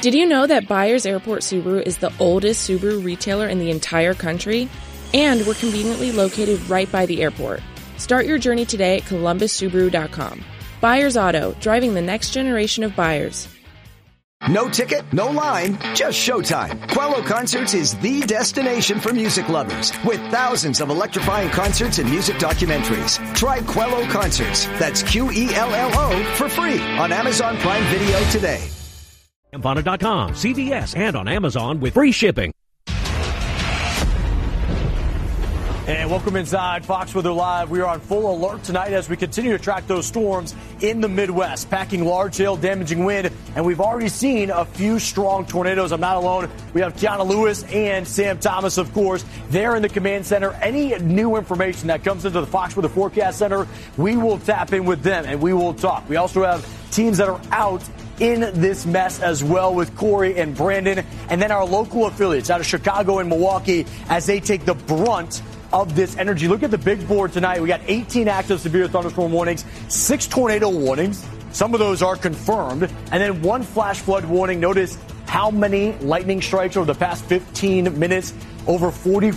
Did you know that Byers Airport Subaru is the oldest Subaru retailer in the entire country? And we're conveniently located right by the airport. Start your journey today at columbussubaru.com. Byers Auto, driving the next generation of buyers. No ticket, no line, just showtime. Quello Concerts is the destination for music lovers with thousands of electrifying concerts and music documentaries. Try Quello Concerts, that's Quello, for free on Amazon Prime Video today. Campana.com, CVS, and on Amazon with free shipping. And welcome inside Fox Weather Live. We are on full alert tonight as we continue to track those storms in the Midwest, packing large hail, damaging wind, and we've already seen a few strong tornadoes. I'm not alone. We have Kiana Lewis and Sam Thomas, of course. They're in the command center. Any new information that comes into the Fox Weather Forecast Center, we will tap in with them and we will talk. We also have teams that are out in this mess as well with Corey and Brandon, and then our local affiliates out of Chicago and Milwaukee as they take the brunt of this energy. Look at the big board tonight. We got 18 active severe thunderstorm warnings, 6 tornado warnings. Some of those are confirmed, and then 1 flash flood warning. Notice how many lightning strikes over the past 15 minutes, over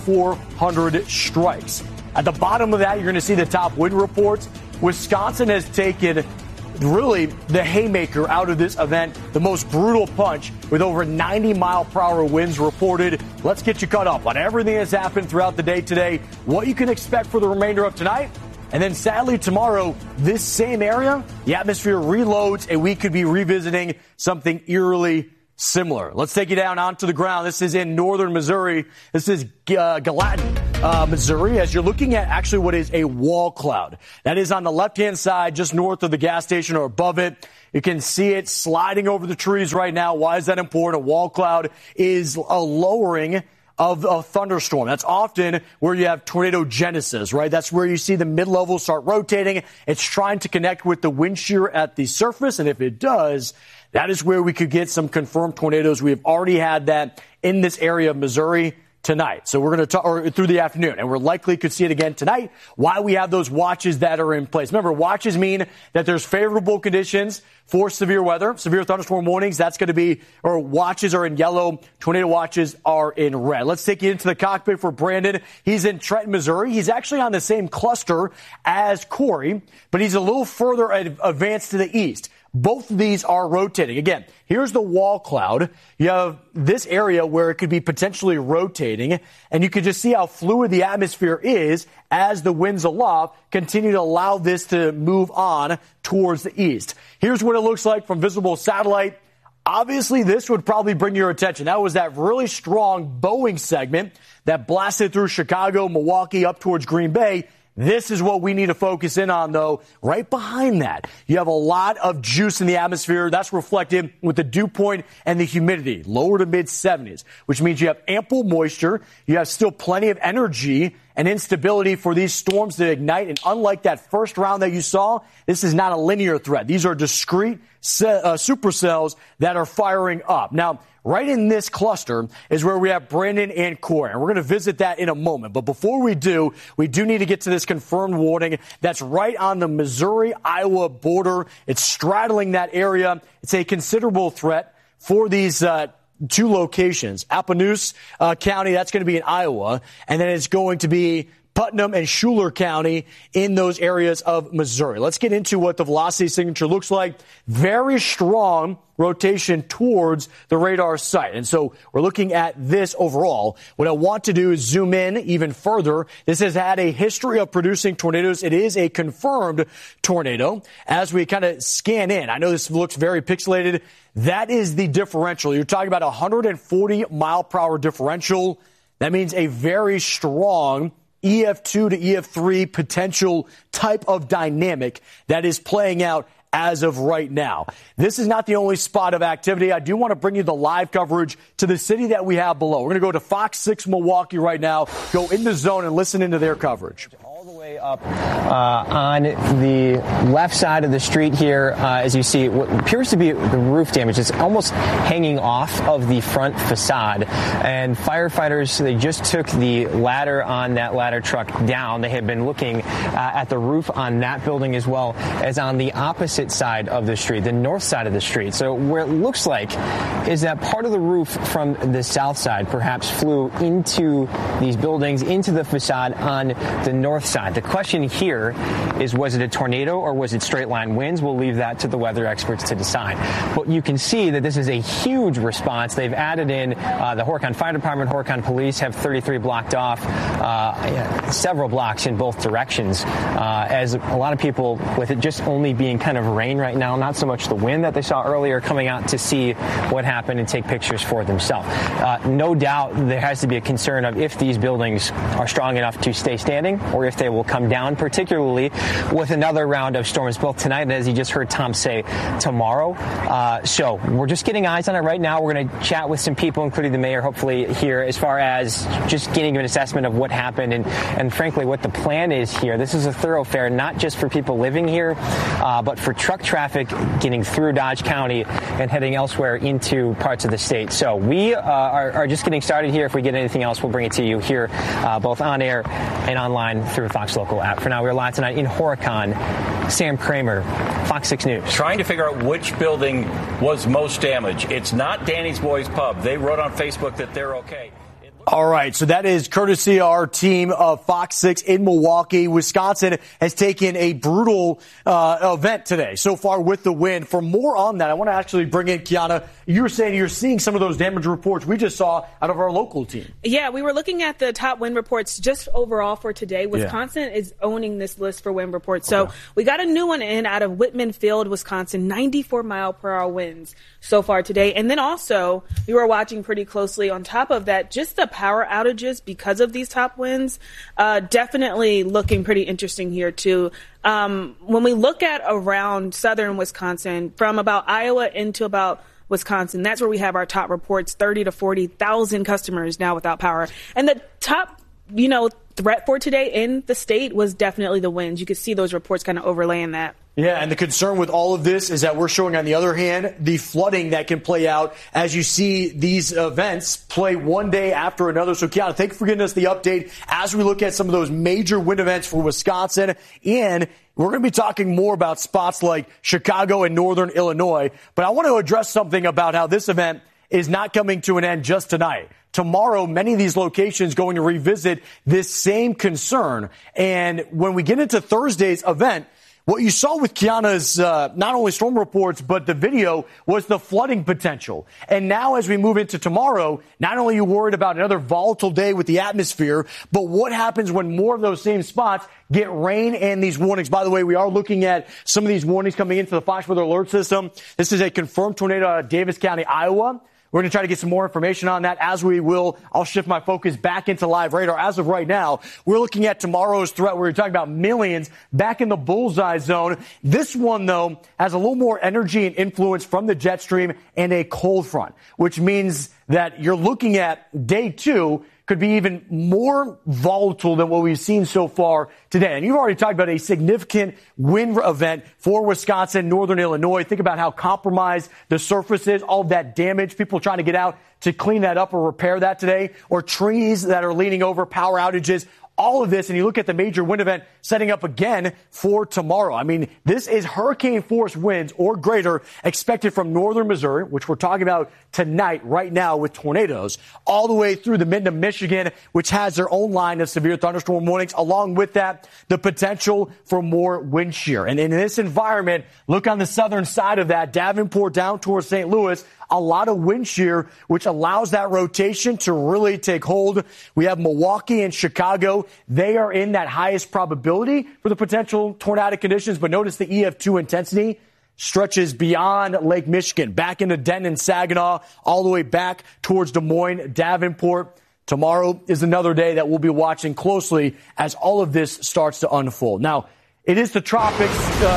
4,400 strikes. At the bottom of that, you're going to see the top wind reports. Wisconsin has taken really the haymaker out of this event, the most brutal punch with over 90-mile-per-hour winds reported. Let's get you caught up on everything that's happened throughout the day today, what you can expect for the remainder of tonight, and then sadly tomorrow, this same area, the atmosphere reloads and we could be revisiting something eerily similar. Let's take you down onto the ground. This is in northern Missouri. This is Gallatin, Missouri, as you're looking at actually what is a wall cloud. That is on the left-hand side, just north of the gas station or above it. You can see it sliding over the trees right now. Why is that important? A wall cloud is a lowering of a thunderstorm. That's often where you have tornado genesis, right? That's where you see the mid-level start rotating. It's trying to connect with the wind shear at the surface, and if it does, that is where we could get some confirmed tornadoes. We have already had that in this area of Missouri tonight. So we're going to talk, or through the afternoon, and we're likely could see it again tonight. Why we have those watches that are in place. Remember, watches mean that there's favorable conditions for severe weather, severe thunderstorm warnings. That's going to be, or watches are in yellow, tornado watches are in red. Let's take you into the cockpit for Brandon. He's in Trenton, Missouri. He's actually on the same cluster as Corey, but he's a little further advanced to the east. Both of these are rotating. Again, here's the wall cloud. You have this area where it could be potentially rotating, and you can just see how fluid the atmosphere is as the winds aloft continue to allow this to move on towards the east. Here's what it looks like from visible satellite. Obviously, this would probably bring your attention. That was that really strong Boeing segment that blasted through Chicago, Milwaukee, up towards Green Bay. This is what we need to focus in on, though. Right behind that, you have a lot of juice in the atmosphere. That's reflected with the dew point and the humidity, lower to mid-70s, which means you have ample moisture. You have still plenty of energy and instability for these storms to ignite. And unlike that first round that you saw, this is not a linear threat. These are discrete supercells that are firing up. Now, right in this cluster is where we have Brandon and Corey, and we're going to visit that in a moment. But before we do need to get to this confirmed warning that's right on the Missouri-Iowa border. It's straddling that area. It's a considerable threat for these two locations. Appanoose County, that's going to be in Iowa, and then it's going to be Putnam and Schuyler County in those areas of Missouri. Let's get into what the velocity signature looks like. Very strong rotation towards the radar site. And so we're looking at this overall. What I want to do is zoom in even further. This has had a history of producing tornadoes. It is a confirmed tornado. As we kind of scan in, I know this looks very pixelated. That is the differential. You're talking about 140 mile per hour differential. That means a very strong EF2 to EF3 potential type of dynamic that is playing out as of right now. This is not the only spot of activity. I do want to bring you the live coverage to the city that we have below. We're going to go to Fox 6 Milwaukee right now, go in the zone and listen into their coverage. All the way Way up on the left side of the street here, as you see, what appears to be the roof damage. It's almost hanging off of the front facade. And firefighters, they just took the ladder on that ladder truck down. They had been looking at the roof on that building as well as on the opposite side of the street, the north side of the street. So where it looks like is that part of the roof from the south side perhaps flew into these buildings, into the facade on the north side. The question here is, was it a tornado or was it straight line winds? We'll leave that to the weather experts to decide. But you can see that this is a huge response. They've added in the Horicon Fire Department, Horicon Police have 33 blocked off, several blocks in both directions, as a lot of people, with it just only being kind of rain right now, not so much the wind that they saw earlier, coming out to see what happened and take pictures for themselves. No doubt there has to be a concern of if these buildings are strong enough to stay standing or if they will come down, particularly with another round of storms both tonight and, as you just heard Tom say, tomorrow. So we're just getting eyes on it right now. We're going to chat with some people, including the mayor, hopefully here, as far as just getting an assessment of what happened and frankly what the plan is here. This is a thoroughfare not just for people living here, but for truck traffic getting through Dodge County and heading elsewhere into parts of the state. So we are just getting started here. If we get anything else, we'll bring it to you here, both on air and online through the Fox Local app. For now, we're live tonight in Horicon. Sam Kramer, Fox 6 News. Trying to figure out which building was most damaged. It's not Danny's Boys Pub. They wrote on Facebook that they're okay. All right, so that is courtesy of our team of Fox 6 in Milwaukee. Wisconsin has taken a brutal event today so far with the wind. For more on that, I want to actually bring in Kiana. You were saying you're seeing some of those damage reports we just saw out of our local team. Yeah, we were looking at the top wind reports just overall for today. Wisconsin is owning this list for wind reports. So we got a new one in out of Whitman Field, Wisconsin, 94-mile-per-hour winds so far today. And then also, we were watching pretty closely on top of that, just the power outages because of these top winds. Definitely looking pretty interesting here, too. When we look at around southern Wisconsin, from about Iowa into about Wisconsin, that's where we have our top reports, 30 to 40,000 customers now without power. And the top, threat for today in the state was definitely the winds. You could see those reports kind of overlaying that. Yeah, and the concern with all of this is that we're showing, on the other hand, the flooding that can play out as you see these events play one day after another. So, Kiana, thank you for giving us the update as we look at some of those major wind events for Wisconsin. And we're going to be talking more about spots like Chicago and northern Illinois. But I want to address something about how this event is not coming to an end just tonight. Tomorrow, many of these locations going to revisit this same concern. And when we get into Thursday's event, what you saw with Kiana's not only storm reports, but the video was the flooding potential. And now as we move into tomorrow, not only are you worried about another volatile day with the atmosphere, but what happens when more of those same spots get rain and these warnings. By the way, we are looking at some of these warnings coming into the Fox Weather Alert System. This is a confirmed tornado out of Davis County, Iowa. We're going to try to get some more information on that as we will. I'll shift my focus back into live radar. As of right now, we're looking at tomorrow's threat. We're talking about millions back in the bullseye zone. This one, though, has a little more energy and influence from the jet stream and a cold front, which means that you're looking at day two could be even more volatile than what we've seen so far today. And you've already talked about a significant wind event for Wisconsin, northern Illinois. Think about how compromised the surface is, all of that damage, people trying to get out to clean that up or repair that today, or trees that are leaning over, power outages. All of this, and you look at the major wind event setting up again for tomorrow. I mean, this is hurricane force winds or greater expected from northern Missouri, which we're talking about tonight, right now, with tornadoes, all the way through the mid to Michigan, which has their own line of severe thunderstorm warnings. Along with that, the potential for more wind shear. And in this environment, look on the southern side of that, Davenport down towards St. Louis, a lot of wind shear, which allows that rotation to really take hold. We have Milwaukee and Chicago. They are in that highest probability for the potential tornadic conditions. But notice the EF2 intensity stretches beyond Lake Michigan, back into Denton and Saginaw, all the way back towards Des Moines, Davenport. Tomorrow is another day that we'll be watching closely as all of this starts to unfold. Now, it is the tropical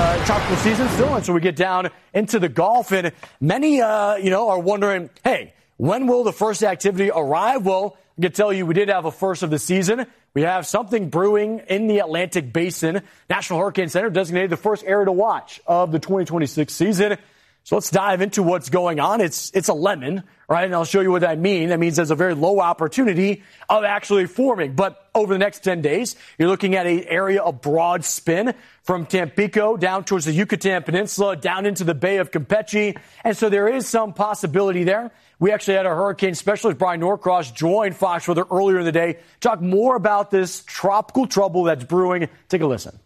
season still, and so we get down into the Gulf, and many, are wondering, hey, when will the first activity arrive? Well, I can tell you we did have a first of the season we have something brewing in the Atlantic Basin. National Hurricane Center designated the first area to watch of the 2026 season. So let's dive into what's going on. It's a lemon, right? And I'll show you what I mean. That means there's a very low opportunity of actually forming. But over the next 10 days, you're looking at an area of broad spin from Tampico down towards the Yucatan Peninsula, down into the Bay of Campeche. And so there is some possibility there. We actually had our hurricane specialist, Brian Norcross, join Fox Weather earlier in the day, talk more about this tropical trouble that's brewing. Take a listen.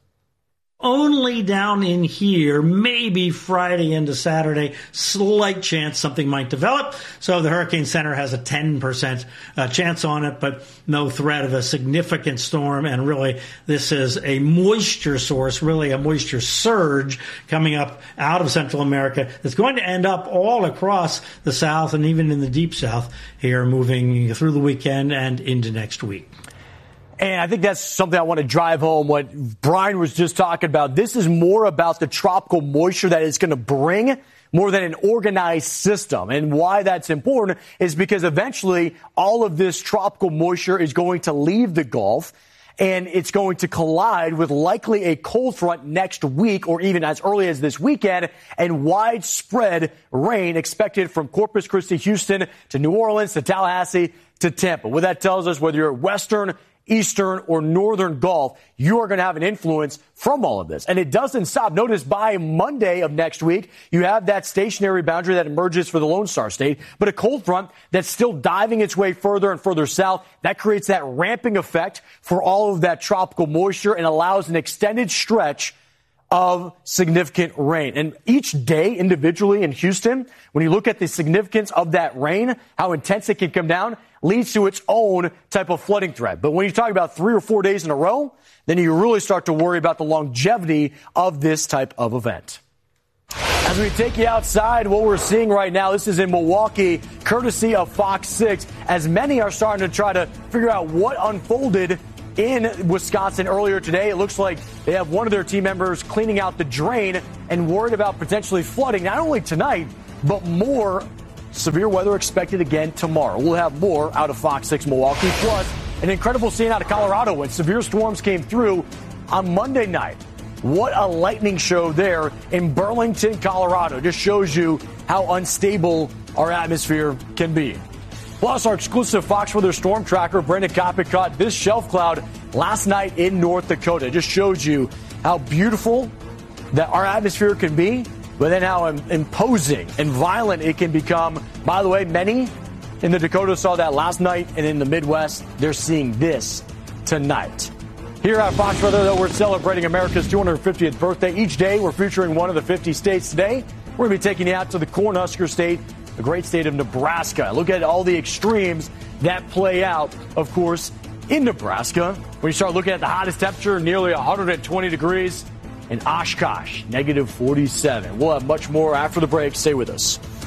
Only down in here, maybe Friday into Saturday, slight chance something might develop. So the Hurricane Center has a 10% chance on it, but no threat of a significant storm. And really, this is a moisture source, really a moisture surge coming up out of Central America that's going to end up all across the South and even in the Deep South here, moving through the weekend and into next week. And I think that's something I want to drive home what Brian was just talking about. This is more about the tropical moisture that it's going to bring more than an organized system. And why that's important is because eventually all of this tropical moisture is going to leave the Gulf and it's going to collide with likely a cold front next week or even as early as this weekend, and widespread rain expected from Corpus Christi, Houston to New Orleans to Tallahassee to Tampa. What that tells us, whether you're western, eastern, or northern Gulf, you are going to have an influence from all of this. And it doesn't stop. Notice by Monday of next week, you have that stationary boundary that emerges for the Lone Star State, but a cold front that's still diving its way further and further south. That creates that ramping effect for all of that tropical moisture and allows an extended stretch of significant rain. And each day individually in Houston, when you look at the significance of that rain, how intense it can come down, leads to its own type of flooding threat. But when you talk about 3 or 4 days in a row, then you really start to worry about the longevity of this type of event. As we take you outside, what we're seeing right now, this is in Milwaukee, courtesy of Fox 6, as many are starting to try to figure out what unfolded in Wisconsin earlier today. It looks like they have one of their team members cleaning out the drain and worried about potentially flooding, not only tonight, but more severe weather expected again tomorrow. We'll have more out of Fox 6 Milwaukee. Plus, an incredible scene out of Colorado when severe storms came through on Monday night. What a lightning show there in Burlington, Colorado. Just shows you how unstable our atmosphere can be. Plus, our exclusive Fox Weather storm tracker, Brendan Coppett, caught this shelf cloud last night in North Dakota. It just shows you how beautiful that our atmosphere can be, but then how imposing and violent it can become. By the way, many in the Dakota saw that last night, and in the Midwest, they're seeing this tonight. Here at Fox Weather, though, we're celebrating America's 250th birthday. Each day, we're featuring one of the 50 states. Today, we're going to be taking you out to the Cornhusker State, the great state of Nebraska. Look at all the extremes that play out, of course, in Nebraska. When you start looking at the hottest temperature, nearly 120 degrees. In Oshkosh, negative 47. We'll have much more after the break. Stay with us.